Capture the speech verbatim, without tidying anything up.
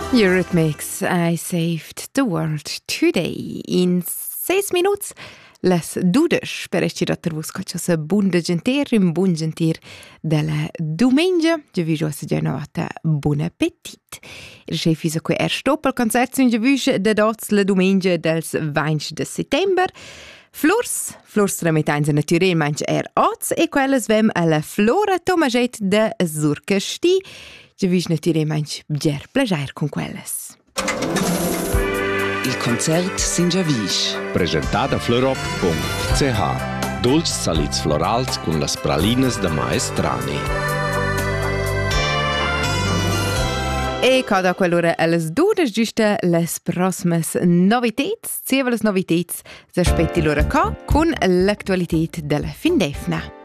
Eurythmics, I saved the world today. In seis minuts las dudes per escirar vos calciosa bunda gentier, un bun gentier della domenica. Già vi già già una volta buon appetit. Il chef is qui er stop al concert in già de dots la domenica dels venti de settember. Flors, flors tramitains naturalmente er oz e quelles vem alla Flora Tomaget de Surcasti. Già vi naturalmente bger plager con quelles. Il concert sin già vis. Presentata a florop punto c h. Dolci salits florals con las pralinas de Maestrani. E cada quell'ora alles dudes giusta les prossimas novitets, zieva les novitets, s'aspetti l'ora ca con l'attualitet della Findefna.